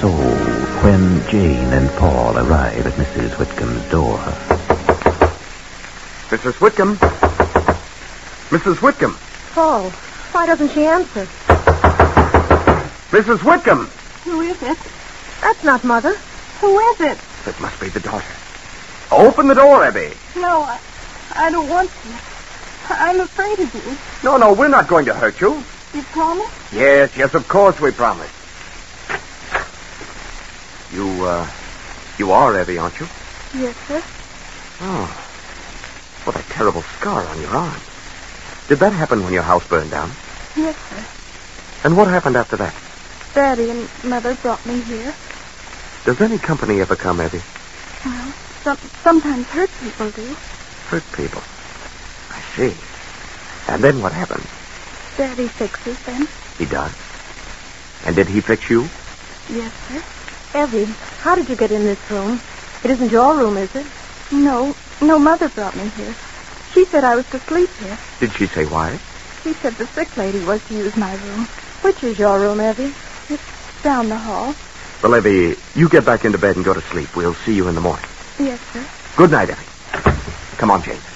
soul when Jane and Paul arrive at Mrs. Whitcomb's door. Mrs. Whitcomb? Mrs. Whitcomb? Paul, why doesn't she answer? Mrs. Whitcomb! Who is it? That's not Mother. Who is it? It must be the daughter. Open the door, Abby. No, I don't want to. I'm afraid of you. No, we're not going to hurt you. You promise? Yes, of course we promise. You are Abby, aren't you? Yes, sir. Oh. What a terrible scar on your arm. Did that happen when your house burned down? Yes, sir. And what happened after that? Daddy and Mother brought me here. Does any company ever come, Abby? Well, sometimes hurt people do. Hurt people. I see. And then what happens? Daddy fixes them. He does. And did he fix you? Yes, sir. Evie, how did you get in this room? It isn't your room, is it? No, Mother brought me here. She said I was to sleep here. Did she say why? She said the sick lady was to use my room. Which is your room, Evie? It's down the hall. Well, Evie, you get back into bed and go to sleep. We'll see you in the morning. Yes, sir. Good night, Evie. Come on, Jane.